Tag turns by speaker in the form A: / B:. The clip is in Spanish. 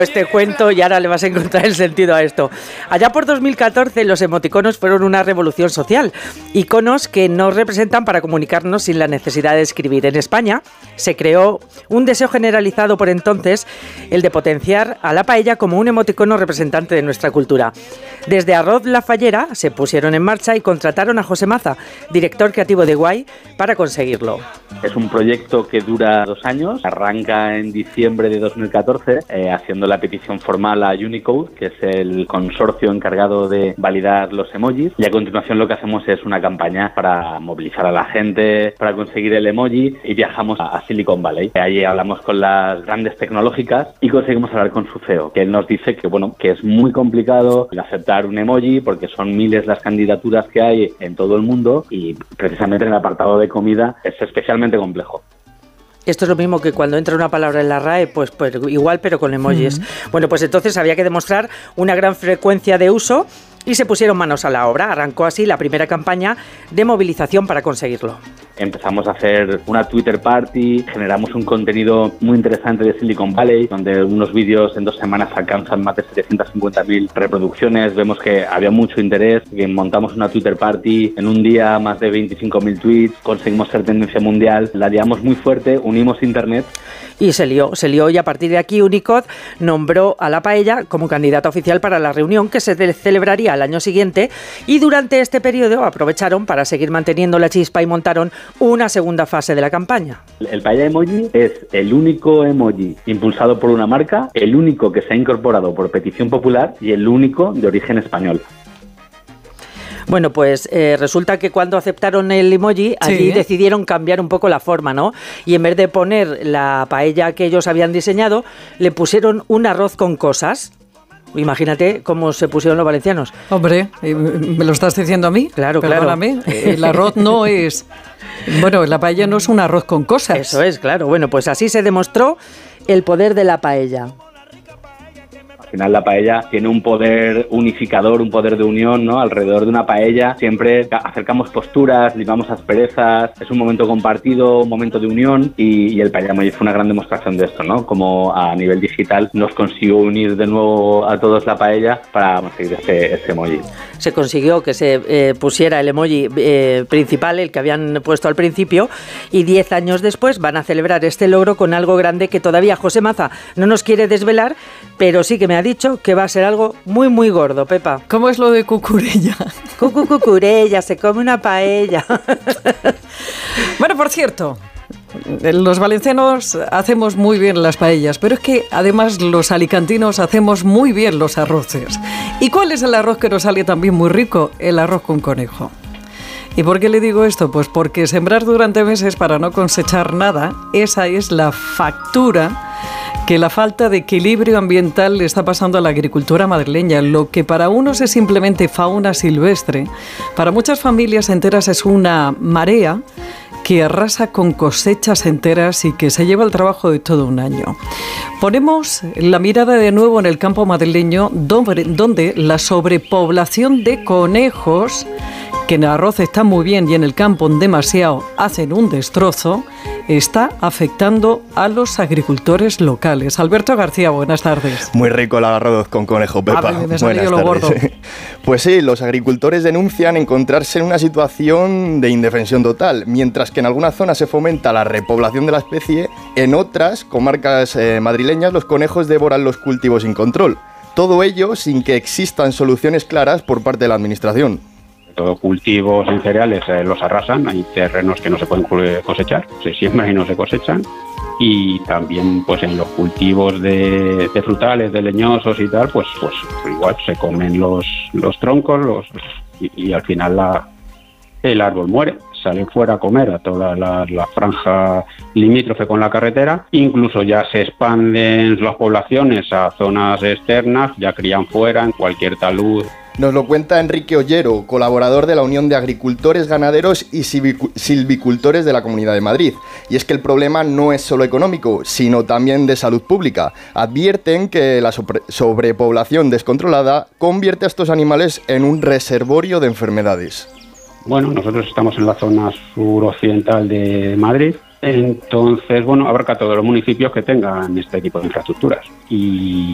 A: este cuento y ahora le vas a encontrar el sentido a esto. Allá por 2014 los emoticonos fueron una revolución social, iconos que nos representan para comunicarnos sin la necesidad de escribir. En España se creó un deseo generalizado por entonces, el de potenciar a la paella como un emoticono representante de nuestra cultura. Desde Arroz La Fallera se pusieron en marcha y contrataron a José Maza, director creativo de Guay, para conseguirlo.
B: Es un proyecto que dura 2 años, arranca en diciembre de 2014, haciendo la petición formal a Unicode, que es el consorcio encargado de validar los emojis, y a continuación lo que hacemos es una campaña para movilizar a la gente, para conseguir el emoji, y viajamos a Silicon Valley. Allí hablamos con las grandes tecnológicas y conseguimos hablar con su CEO, que él nos dice que es muy complicado aceptar un emoji porque son miles las candidaturas que hay en todo el mundo y precisamente en el apartado de comida es especialmente complejo.
A: Esto es lo mismo que cuando entra una palabra en la RAE, pues igual, pero con emojis. Bueno, pues entonces había que demostrar una gran frecuencia de uso y se pusieron manos a la obra. Arrancó así la primera campaña de movilización para conseguirlo.
B: Empezamos a hacer una Twitter party, generamos un contenido muy interesante de Silicon Valley, donde unos vídeos en 2 semanas alcanzan más de 750.000 reproducciones. Vemos que había mucho interés, que montamos una Twitter party, en un día más de 25.000 tweets, conseguimos ser tendencia mundial, la liamos muy fuerte, unimos internet.
A: Y se lió y a partir de aquí Unicode nombró a la paella como candidata oficial para la reunión que se celebraría al año siguiente y durante este periodo aprovecharon para seguir manteniendo la chispa y montaron una segunda fase de la campaña.
B: El paella emoji es el único emoji impulsado por una marca, el único que se ha incorporado por petición popular y el único de origen español.
A: Bueno, pues resulta que cuando aceptaron el emoji, allí decidieron cambiar un poco la forma, ¿no? Y en vez de poner la paella que ellos habían diseñado, le pusieron un arroz con cosas. Imagínate cómo se pusieron los valencianos.
C: Hombre, ¿me lo estás diciendo a mí?
A: Claro,
C: perdóname.
A: Claro.
C: El arroz no es... Bueno, la paella no es un arroz con cosas.
A: Eso es, claro. Bueno, pues así se demostró el poder de la paella.
B: Al final la paella tiene un poder unificador, un poder de unión, ¿no? Alrededor de una paella siempre acercamos posturas, limamos asperezas, es un momento compartido, un momento de unión y el paella emoji fue una gran demostración de esto, ¿no? Como a nivel digital nos consiguió unir de nuevo a todos la paella para conseguir este emoji.
A: Se consiguió que se pusiera el emoji principal, el que habían puesto al principio, y 10 años después van a celebrar este logro con algo grande que todavía José Maza no nos quiere desvelar, pero sí que me ha dicho que va a ser algo muy, muy gordo, Pepa.
C: ¿Cómo es lo de cucurella?
A: Cucurella, se come una paella.
C: Bueno, por cierto, los valencianos hacemos muy bien las paellas, pero es que además los alicantinos hacemos muy bien los arroces. ¿Y cuál es el arroz que nos sale también muy rico? El arroz con conejo. ¿Y por qué le digo esto? Pues porque sembrar durante meses para no cosechar nada, esa es la factura que la falta de equilibrio ambiental le está pasando a la agricultura madrileña. Lo que para unos es simplemente fauna silvestre, para muchas familias enteras es una marea que arrasa con cosechas enteras y que se lleva el trabajo de todo un año. Ponemos la mirada de nuevo en el campo madrileño, donde la sobrepoblación de conejos, que en el arroz está muy bien y en el campo demasiado, hacen un destrozo, está afectando a los agricultores locales. Alberto García, buenas tardes.
D: Muy rico el arroz con conejo, Pepa.
C: Me salió lo gordo.
D: Pues sí, los agricultores denuncian encontrarse en una situación de indefensión total. Mientras que en algunas zonas se fomenta la repoblación de la especie, en otras comarcas madrileñas los conejos devoran los cultivos sin control. Todo ello sin que existan soluciones claras por parte de la administración.
E: Todo cultivos en cereales los arrasan, hay terrenos que no se pueden cosechar, se siembran y no se cosechan, y también pues en los cultivos de frutales, de leñosos y tal, pues igual se comen los troncos y al final el árbol muere. Salen fuera a comer a toda la franja limítrofe con la carretera, incluso ya se expanden las poblaciones a zonas externas, ya crían fuera en cualquier talud.
D: Nos lo cuenta Enrique Ollero, colaborador de la Unión de Agricultores, Ganaderos y Silvicultores de la Comunidad de Madrid. Y es que el problema no es solo económico, sino también de salud pública. Advierten que la sobrepoblación descontrolada convierte a estos animales en un reservorio de enfermedades.
E: Bueno, nosotros estamos en la zona suroccidental de Madrid, entonces, abarca todos los municipios que tengan este tipo de infraestructuras. Y